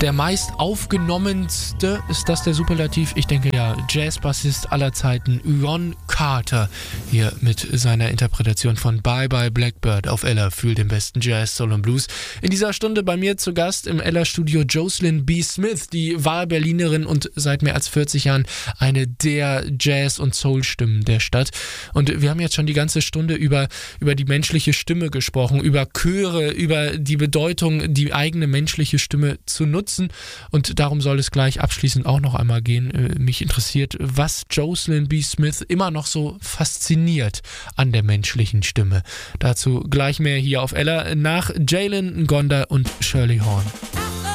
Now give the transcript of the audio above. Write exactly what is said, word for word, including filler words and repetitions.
Der meist aufgenommenste, ist das der Superlativ? Ich denke ja, Jazzbassist aller Zeiten, Ron Carter, hier mit seiner Interpretation von Bye Bye Blackbird auf Ella, fühl den besten Jazz, Soul und Blues. In dieser Stunde bei mir zu Gast im Ella-Studio Jocelyn B. Smith, die Wahlberlinerin und seit mehr als vierzig Jahren eine der Jazz- und Soul-Stimmen der Stadt. Und wir haben jetzt schon die ganze Stunde über, über die menschliche Stimme gesprochen, über Chöre, über die Bedeutung, die eigene menschliche Stimme zu nutzen. Und darum soll es gleich abschließend auch noch einmal gehen. Mich interessiert, was Jocelyn B. Smith immer noch so fasziniert an der menschlichen Stimme. Dazu gleich mehr hier auf Ella nach Jalen Ngonda und Shirley Horn.